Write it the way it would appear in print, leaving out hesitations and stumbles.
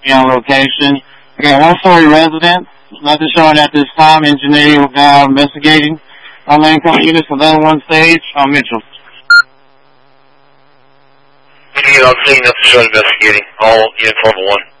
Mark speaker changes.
Speaker 1: location. We got one story resident. Nothing showing at this time. Engineer investigating. All income units, another one stage. Mitchell.
Speaker 2: Unit on scene, nothing showing investigating. All unit 401.